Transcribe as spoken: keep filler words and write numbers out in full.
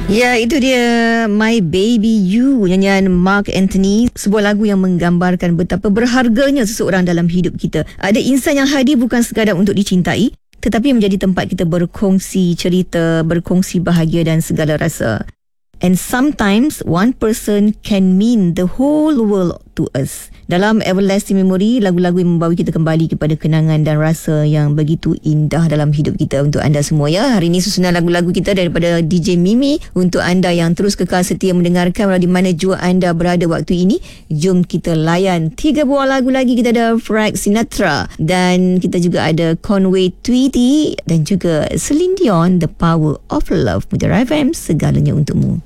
Ya, itu dia My Baby You, nyanyian Mark Anthony. Sebuah lagu yang menggambarkan betapa berharganya seseorang dalam hidup kita. Ada insan yang hadir bukan sekadar untuk dicintai, tetapi menjadi tempat kita berkongsi cerita, berkongsi bahagia dan segala rasa. And sometimes one person can mean the whole world to us. Dalam Everlasting Memory, lagu-lagu yang membawa kita kembali kepada kenangan dan rasa yang begitu indah dalam hidup kita. Untuk anda semua ya, hari ini susunan lagu-lagu kita daripada D J Mimi. Untuk anda yang terus kekal setia mendengarkan walau di mana jua anda berada waktu ini, jom kita layan tiga buah lagu lagi. Kita ada Frank Sinatra, dan kita juga ada Conway Twitty, dan juga Celine Dion, The Power of Love. Mutiara F M, segalanya untukmu.